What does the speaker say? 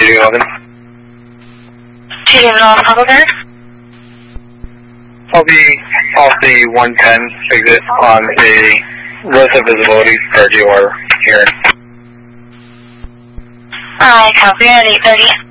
211. 211 Public. I'll be off the 110 exit on a relative visibility for DOR here. Alright, copy at 8:30.